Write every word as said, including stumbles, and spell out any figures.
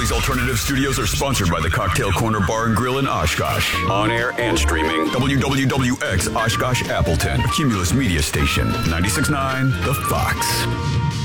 Philly's Alternative Studios are sponsored by the Cocktail Corner Bar and Grill in Oshkosh. On air and streaming. W W W X Oshkosh Appleton. Cumulus Media Station. ninety-six point nine The Fox.